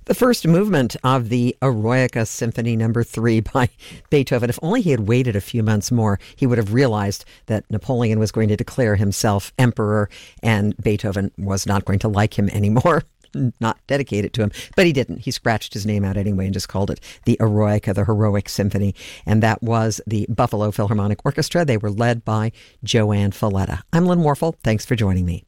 The first movement of the Eroica Symphony No. 3 by Beethoven. If only he had waited a few months more, he would have realized that Napoleon was going to declare himself emperor and Beethoven was not going to like him anymore, not dedicate it to him. But he didn't. He scratched his name out anyway and just called it the Eroica, the Heroic Symphony. And that was the Buffalo Philharmonic Orchestra. They were led by Joanne Falletta. I'm Lynn Warfel. Thanks for joining me.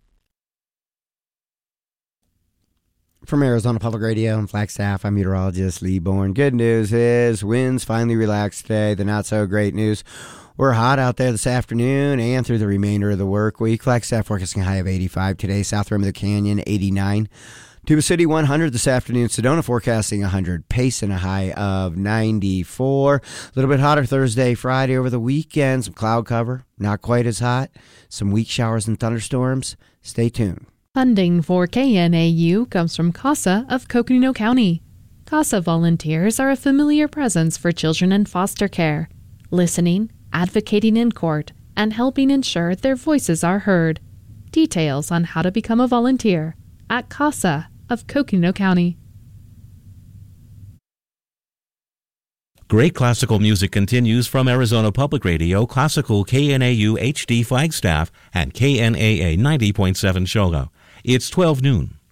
From Arizona Public Radio and Flagstaff, I'm meteorologist Lee Bourne. Good news is winds finally relaxed today. The not so great news, we're hot out there this afternoon and through the remainder of the work week. Flagstaff forecasting a high of 85 today. South Rim of the Canyon, 89. Tuba City, 100 this afternoon. Sedona forecasting 100. Payson, a high of 94. A little bit hotter Thursday, Friday over the weekend. Some cloud cover, not quite as hot. Some weak showers and thunderstorms. Stay tuned. Funding for KNAU comes from CASA of Coconino County. CASA volunteers are a familiar presence for children in foster care, listening, advocating in court, and helping ensure their voices are heard. Details on how to become a volunteer at CASA of Coconino County. Great classical music continues from Arizona Public Radio, classical KNAU HD Flagstaff, and KNAA 90.7 Shogo. It's 12 noon.